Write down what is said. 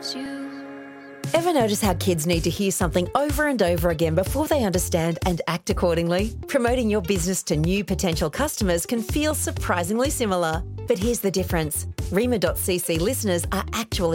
Ever notice how kids need to hear something over and over again before they understand and act accordingly? Promoting your business to new potential customers can feel surprisingly similar. But here's the difference. Rima.cc listeners are actually